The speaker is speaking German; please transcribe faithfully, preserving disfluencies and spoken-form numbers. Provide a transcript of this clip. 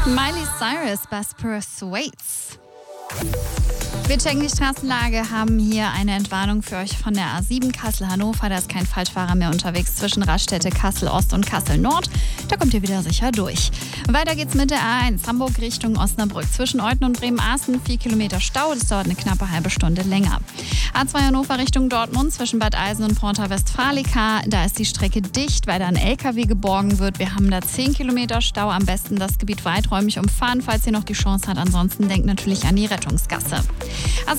Miley Cyrus, Basperous Waits. Wir checken die Straßenlage, haben hier eine Entwarnung für euch von der A sieben Kassel-Hannover. Da ist kein Falschfahrer mehr unterwegs zwischen Raststätte Kassel-Ost und Kassel-Nord. Da kommt ihr wieder sicher durch. Weiter geht's mit der A eins Hamburg Richtung Osnabrück. Zwischen Euten und Bremen-Aßen vier Kilometer Stau. Das dauert eine knappe halbe Stunde länger. A zwei Hannover Richtung Dortmund zwischen Bad Eisen und Porta Westfalica. Da ist die Strecke dicht, weil da ein L K W geborgen wird. Wir haben da zehn Kilometer Stau. Am besten das Gebiet weiträumig umfahren, falls ihr noch die Chance habt. Ansonsten denkt natürlich an die Rettungsgasse.